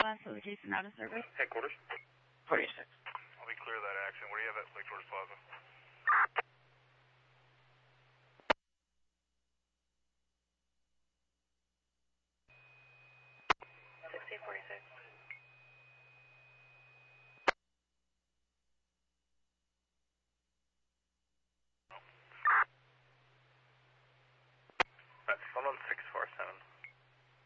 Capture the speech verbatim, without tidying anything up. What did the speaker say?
one, so the case is not in service. Headquarters? forty-six. I'll be clear of that accident. Where do you have at Lake George Plaza? sixty forty-six.